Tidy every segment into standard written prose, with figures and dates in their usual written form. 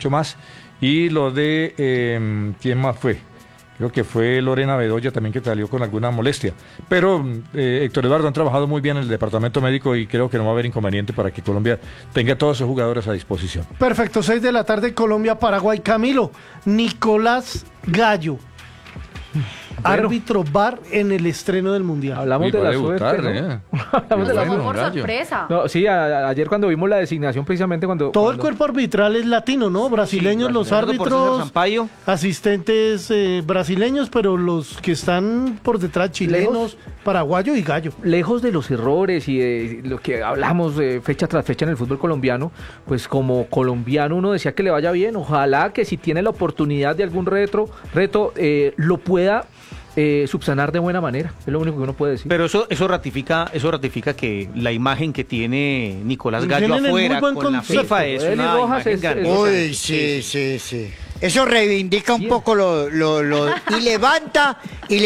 mucho más. Y lo de, ¿quién más fue? Creo que fue Lorena Bedoya también, que salió con alguna molestia. Pero Héctor Eduardo han trabajado muy bien en el departamento médico y creo que no va a haber inconveniente para que Colombia tenga todos sus jugadores a disposición. Perfecto, 6 de la tarde, Colombia, Paraguay. Camilo, Nicolás Gallo, árbitro VAR en el estreno del Mundial. Hablamos de la suerte, ¿no? Hablamos de la suerte por sorpresa. No, sí, ayer cuando vimos la designación, precisamente Todo el cuerpo arbitral es latino, ¿no? Brasileños, los árbitros, asistentes brasileños, pero los que están por detrás, chilenos, paraguayo y Gallo. Lejos de los errores y de lo que hablamos fecha tras fecha en el fútbol colombiano, pues como colombiano uno decía que le vaya bien. Ojalá que si tiene la oportunidad de algún reto, lo pueda subsanar de buena manera. Es lo único que uno puede decir. Pero eso ratifica que la imagen que tiene Nicolás Gallo afuera con la FIFA es una imagen grandiosa. Uy, sí. Eso reivindica un poco y levanta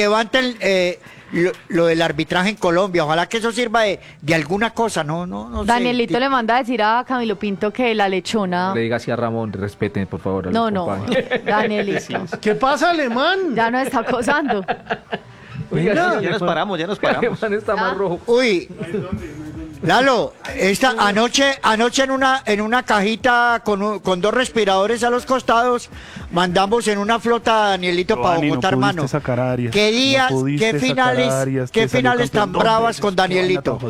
lo del arbitraje en Colombia. Ojalá que eso sirva de alguna cosa, no Danielito sé. le manda a decir a Camilo Pinto que la lechona... Le diga así a Ramón, respeten por favor a No, Danielito. ¿Qué pasa, Alemán? Ya nos está acosando. Oiga, ya nos paramos. Alemán está más rojo. Uy, Lalo, anoche en una cajita con 2 respiradores a los costados, mandamos en una flota a Danielito para Bogotá, hermano. ¿Qué días, qué finales tan bravas con Danielito?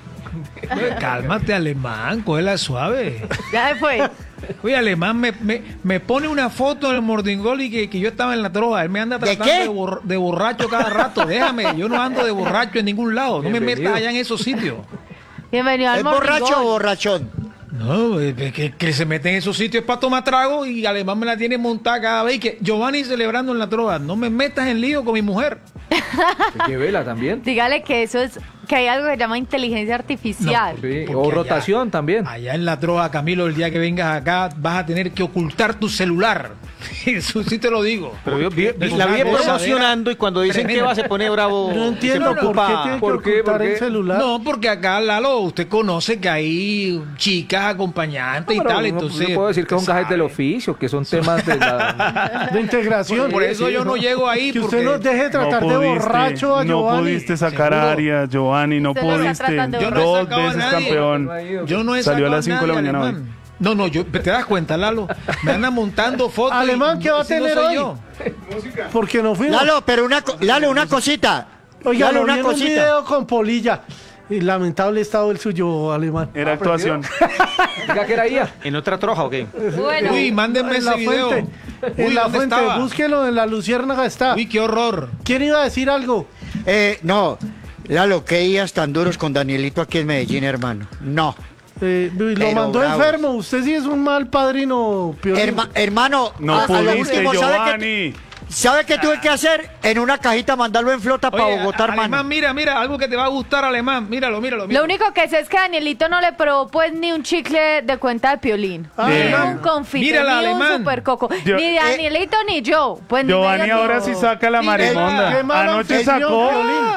Cálmate, Alemán, cógela suave. Ya fue. Oye, Alemán me pone una foto del Mordingol y que yo estaba en la troja. Él me anda tratando de borracho cada rato. Déjame, yo no ando de borracho en ningún lado. No me metas allá en esos sitios. Bienvenido al ¿Es borracho Morning o borrachón? No, que se mete en esos sitios para tomar trago y Alemán me la tiene montada cada vez. Que Giovanni celebrando en la troja. No me metas en lío con mi mujer. ¿Qué vela también? Dígale que eso es, que hay algo que se llama inteligencia artificial. No, sí, o rotación allá, también. Allá en la troja, Camilo, el día que vengas acá vas a tener que ocultar tu celular. Eso sí te lo digo. Pero yo la vi promocionando y cuando dicen que va se pone bravo. No entiendo por qué tiene que ocultar el celular. No, porque acá, Lalo, usted conoce que hay chicas acompañantes y tal, entonces... No puedo decir que son gajes del oficio, que son temas de integración. Por eso yo no llego ahí. Que usted nos deje tratar de borracho a Giovanni. No pudiste sacar a Arias, Giovanni, no pudiste. Yo no 2 veces campeón. Yo no he Salió a las 5 de la mañana hoy. No, te das cuenta, Lalo. Me andan montando fotos. Alemán, ¿qué va a tener hoy? Porque no fuimos. Lalo, pero una cosita. Oiga, Lalo, un video con Polilla. Y lamentable estado el suyo, Alemán. Era actuación. Diga que era ella. ¿En otra troja o qué? Bueno. Uy, mándenme ese video. En la fuente, búsquelo, en la Luciérnaga está. Uy, qué horror. ¿Quién iba a decir algo? No, Lalo, qué días tan duros con Danielito aquí en Medellín, hermano. No. Lo mandó bravos. Enfermo. Usted sí es un mal padrino, hermano, no pudiste, Giovanni. ¿Sabe qué tuve que hacer? En una cajita mandarlo en flota para Bogotá, hermano. Alemán, mira, algo que te va a gustar, Alemán. Míralo. Lo único que sé es que Danielito no le probó pues ni un chicle de cuenta de Piolín. Ni un confite, ni un supercoco. Ni Danielito ni yo. Pues Giovanni ahora sí saca la marimonda. Anoche sacó.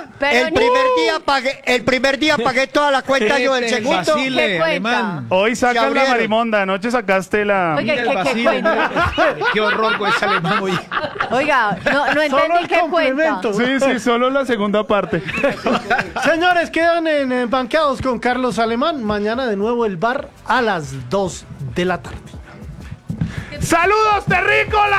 El primer día pagué toda la cuenta yo del segundo. Alemán. Hoy sacas la marimonda. Anoche sacaste la... Oiga, ¿qué cuenta? Qué horror con ese Alemán hoy. Oiga, no entendí qué cuenta. Sí, solo la segunda parte. Señores, quedan banqueados con Carlos Alemán. Mañana de nuevo el bar a las 2 de la tarde. ¡Saludos, terrícolas!